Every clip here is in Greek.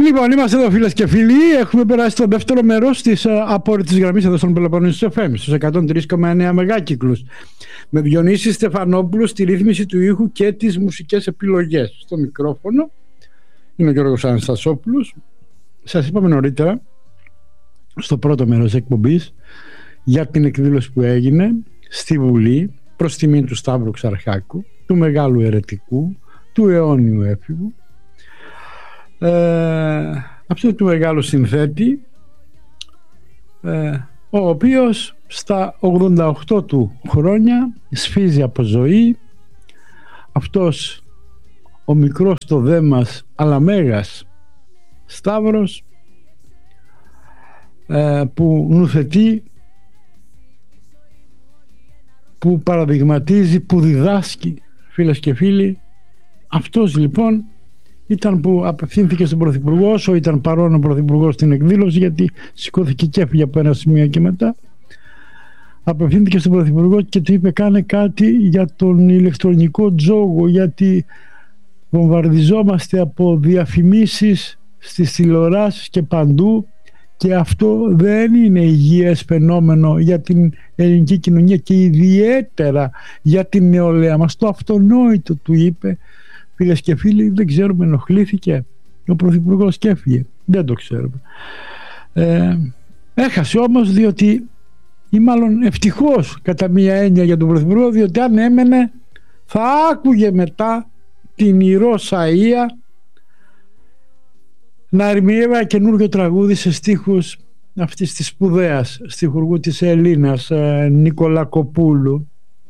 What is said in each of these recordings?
Λοιπόν, είμαστε εδώ φίλες και φίλοι. Έχουμε περάσει το δεύτερο μέρος της απόρριτης γραμμής εδώ στον Πελοποννήσιο FM στους 103,9 μεγάκυκλους, με Διονύση Στεφανόπουλο στη ρύθμιση του ήχου και τις μουσικές επιλογές. Στο μικρόφωνο είναι ο Γιώργος Αναστασόπουλος. Σας είπαμε νωρίτερα στο πρώτο μέρος της εκπομπής για την εκδήλωση που έγινε στη Βουλή προς τιμή του Σταύρου Ξαρχάκου, του μεγάλου αιρετικού, του αιώνιου έφηβου, αυτού του μεγάλου συνθέτη, ο οποίος στα 88 του χρόνια σφίζει από ζωή, αυτός ο μικρός το δέμας αλλά μέγας Σταύρος, που νουθετεί, που παραδειγματίζει, που διδάσκει, φίλες και φίλοι. Αυτός λοιπόν ήταν που απευθύνθηκε στον Πρωθυπουργό, όσο ήταν παρόν ο Πρωθυπουργός στην εκδήλωση, γιατί σηκώθηκε και έφυγε από ένα σημείο και μετά. Απευθύνθηκε στον Πρωθυπουργό και του είπε: κάνε κάτι για τον ηλεκτρονικό τζόγο, γιατί βομβαρδιζόμαστε από διαφημίσεις στις τηλεοράσεις και παντού, και αυτό δεν είναι υγιές φαινόμενο για την ελληνική κοινωνία και ιδιαίτερα για την νεολαία μας. Το αυτονόητο του είπε. Φίλες και φίλοι, δεν ξέρουμε, ενοχλήθηκε ο Πρωθυπουργός και έφυγε. Δεν το ξέρουμε. Έχασε όμως, διότι, ή μάλλον ευτυχώς κατά μία έννοια για τον Πρωθυπουργό, διότι αν έμενε θα άκουγε μετά την Ηρώ Σαΐα να ερμηνεύει καινούργιο τραγούδι σε στίχους αυτής της σπουδαίας στιχουργού της Ελλήνας, Νικολακοπούλου.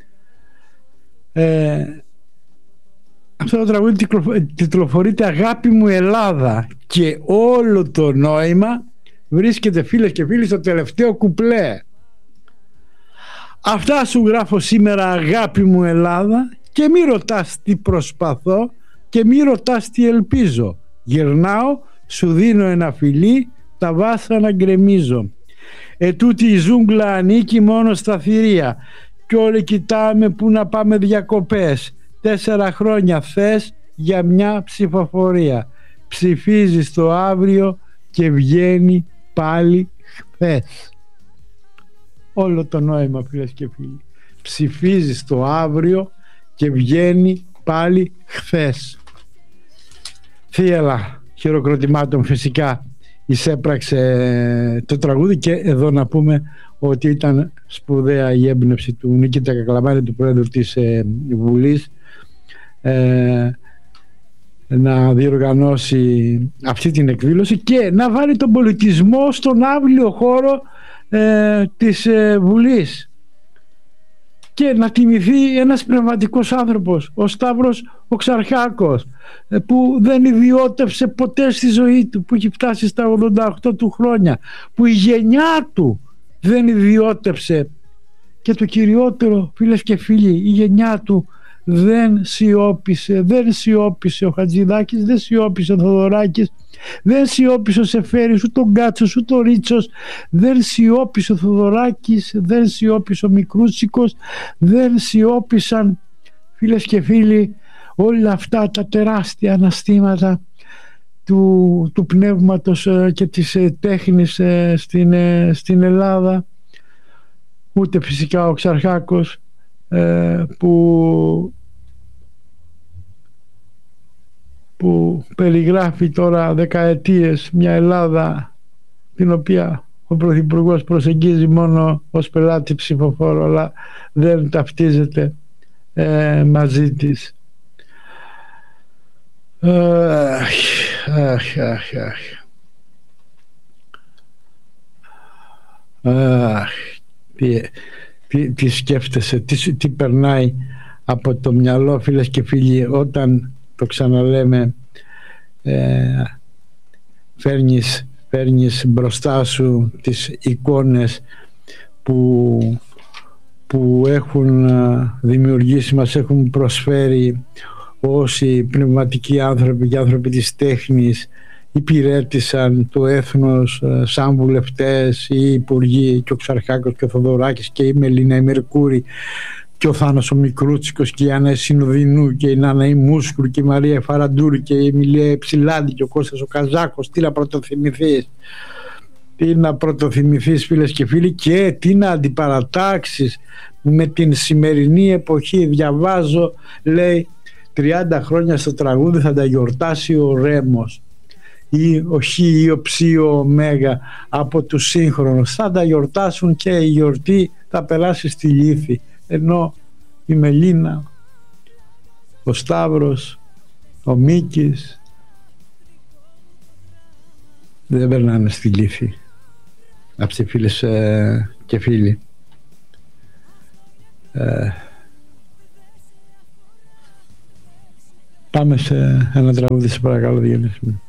Αυτό το τραγούδι τιτλοφορείται «Αγάπη μου Ελλάδα» και όλο το νόημα βρίσκεται, φίλες και φίλοι, στο τελευταίο κουπλέ. Αυτά σου γράφω σήμερα, αγάπη μου Ελλάδα, και μη ρωτάς τι προσπαθώ και μη ρωτάς τι ελπίζω. Γυρνάω, σου δίνω ένα φιλί, τα βάσανα γκρεμίζω. Ετούτη η ζούγκλα ανήκει μόνο στα θηρία κι όλοι κοιτάμε που να πάμε διακοπές. 4 χρόνια θες για μια ψηφοφορία. Ψηφίζεις το αύριο και βγαίνει πάλι χθες. Όλο το νόημα, φίλες και φίλοι. Ψηφίζεις το αύριο και βγαίνει πάλι χθες. Θύελα χειροκροτημάτων φυσικά εισέπραξε το τραγούδι, και εδώ να πούμε ότι ήταν σπουδαία η έμπνευση του Νικήτα Κακλαμάνη, του Πρόεδρου της Βουλής, να διοργανώσει αυτή την εκδήλωση και να βάλει τον πολιτισμό στον άβλιο χώρο της Βουλής και να τιμηθεί ένας πνευματικός άνθρωπος, ο Σταύρος ο Ξαρχάκος, που δεν ιδιώτευσε ποτέ στη ζωή του, που έχει φτάσει στα 88 του χρόνια, που η γενιά του δεν ιδιώτευσε, και το κυριότερο, φίλες και φίλοι, η γενιά του δεν σιώπησε ο Χατζηδάκης, δεν σιώπησε ο Θοδωράκης, δεν σιώπησε ο Σεφέρης, ούτε ο Γκάτσος, ούτε ο Ρίτσος, δεν σιώπησε ο Θοδωράκης, δεν σιώπησε ο Μικρούτσικος, δεν σιώπησαν, φίλες και φίλοι, όλα αυτά τα τεράστια αναστήματα του πνεύματος και της τέχνης στην Ελλάδα. Ούτε φυσικά ο Ξαρχάκος, που περιγράφει τώρα δεκαετίες μια Ελλάδα την οποία ο Πρωθυπουργός προσεγγίζει μόνο ως πελάτη ψηφοφόρο, αλλά δεν ταυτίζεται μαζί της. Τι σκέφτεσαι, τι περνάει από το μυαλό, φίλες και φίλοι, όταν, το ξαναλέμε, φέρνεις μπροστά σου τις εικόνες που έχουν δημιουργήσει, μας έχουν προσφέρει όσοι πνευματικοί άνθρωποι και άνθρωποι της τέχνης υπηρέτησαν το έθνος σαν βουλευτές ή υπουργοί, και ο Ξαρχάκος και ο Θοδωράκης και η Μελίνα η Μερκούρη και ο Θάνος ο Μικρούτσικος και η Άννα Συνοδεινού και η Νάνα η Μούσκουρ και η Μαρία Φαραντούρη και η Εμιλία Ψηλάντη και ο Κώστας ο Καζάκος. Τι να πρωτοθυμηθείς φίλες και φίλοι, και τι να αντιπαρατάξεις με την σημερινή εποχή. Διαβάζω, λέει, 30 χρόνια στο τραγούδι θα τα γιορτάσει ο Ρέμος ή ο Χ ή ο Ψ ή ο Ωμέγα από τους σύγχρονους. Θα τα γιορτάσουν και η γιορτή θα περάσει στη λύθη, ενώ η Μελίνα, ο Σταύρος, ο Μίκης δεν περνάνε στη λύθη. Αυτοί φίλες και φίλοι. Πάμε σε ένα τραγούδι, σε παρακαλώ, Διονύση.